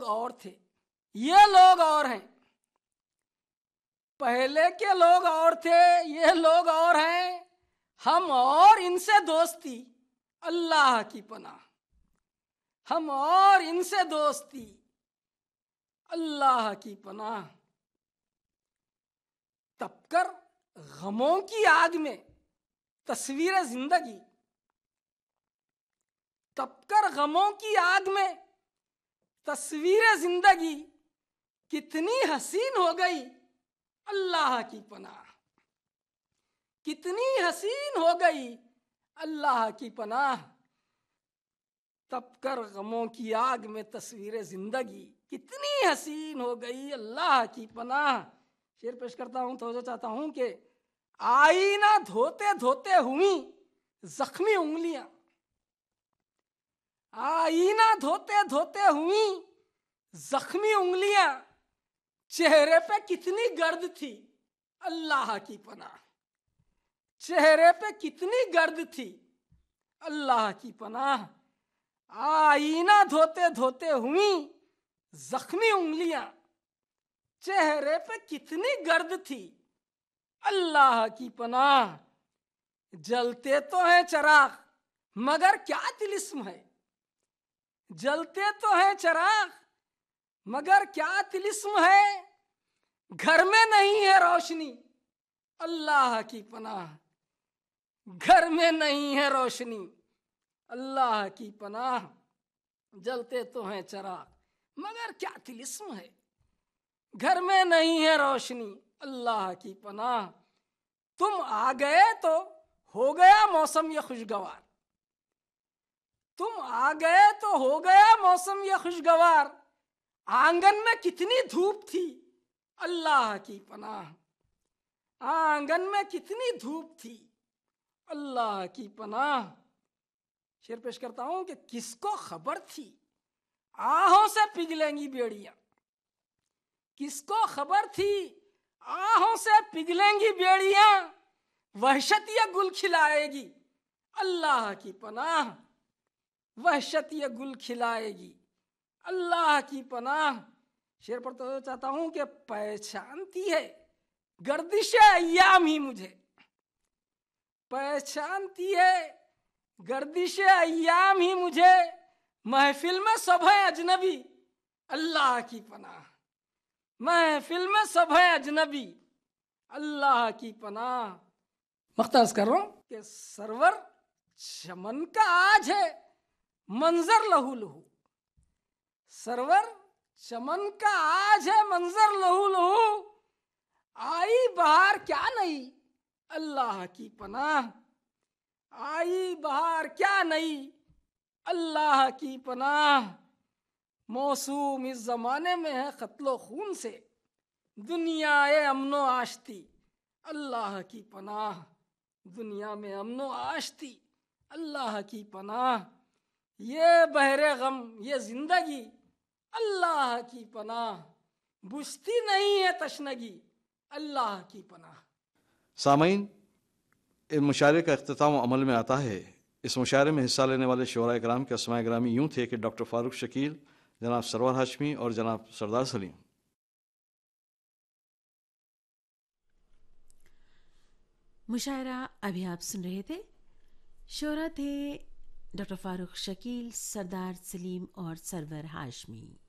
اور تھے، یہ لوگ اور ہیں، پہلے کے لوگ اور تھے، یہ لوگ اور ہیں، ہم اور ان سے دوستی، اللہ کی پناہ، ہم اور ان سے دوستی، اللہ کی پناہ۔ تپ کر غموں کی آگ میں تصویر زندگی، تپ کر غموں کی آگ میں تصویر زندگی کتنی حسین ہو گئی، اللہ کی پناہ، کتنی حسین ہو گئی، اللہ کی پناہ۔ تپ کر غموں کی آگ میں تصویر زندگی کتنی حسین ہو گئی، اللہ کی پناہ۔ شعر پیش کرتا ہوں، توجہ چاہتا ہوں کہ آئینہ دھوتے دھوتے ہوئیں زخمی انگلیاں، آئینہ دھوتے دھوتے ہوئیں زخمی انگلیاں، چہرے پہ کتنی گرد تھی، اللہ کی پناہ، چہرے پہ کتنی گرد تھی، اللہ کی پناہ۔ آئینہ دھوتے دھوتے ہوئیں زخمی انگلیاں، چہرے پہ کتنی گرد تھی، اللہ کی پناہ۔ جلتے تو ہیں چراغ مگر کیا طلسم ہے، جلتے تو ہیں چراغ مگر کیا طلسم ہے، گھر میں نہیں ہے روشنی، اللہ کی پناہ، گھر میں نہیں ہے روشنی، اللہ کی پناہ۔ جلتے تو ہیں چراغ مگر کیا طلسم ہے، گھر میں نہیں ہے روشنی، اللہ کی پناہ۔ تم آ گئے تو ہو گیا موسم یہ خوشگوار، تم آ گئے تو ہو گیا موسم یہ خوشگوار، آنگن میں کتنی دھوپ تھی، اللہ کی پناہ، آنگن میں کتنی دھوپ تھی، اللہ کی پناہ۔ شعر پیش کرتا ہوں کہ کس کو خبر تھی آہوں سے پگھلیں گی بیڑیاں، کس کو خبر تھی آہوں سے پگھلیں گی بیڑیاں، وحشت یہ گل کھلائے گی، اللہ کی پناہ، وحشت یہ گل کھلائے گی، اللہ کی پناہ۔ شعر پر تو چاہتا ہوں کہ پہچانتی ہے گردش ایام ہی مجھے، پہچانتی ہے گردش ایام ہی مجھے، محفل میں سب ہے اجنبی، اللہ کی پناہ، محفل میں سب ہے اجنبی، اللہ کی پناہ۔ مختص کر رہا ہوں کہ سرور چمن کا آج ہے منظر لہو لہو، سرور چمن کا آج ہے منظر لہو لہو، آئی بہار کیا نہیں، اللہ کی پناہ، آئی بہار کیا نہیں، اللہ کی پناہ۔ موسوم اس زمانے میں ہے قتل و خون سے، دنیا امن و آشتی، اللہ کی پناہ، دنیا میں امن و آشتی، اللہ کی پناہ۔ یہ بحر غم یہ زندگی، اللہ کی پناہ، بجھتی نہیں ہے تشنگی، اللہ کی پناہ۔ سامعین، اس مشاعرے کا اختتام عمل میں آتا ہے۔ اس مشاعرے میں حصہ لینے والے شعراء کرام کے اسماء گرامی یوں تھے کہ ڈاکٹر فاروق شکیل، جناب سرور ہاشمی اور جناب سردار سلیم۔ مشاعرہ ابھی آپ سن رہے تھے، شعراء تھے ڈاکٹر فاروق شکیل، سردار سلیم اور سرور ہاشمی۔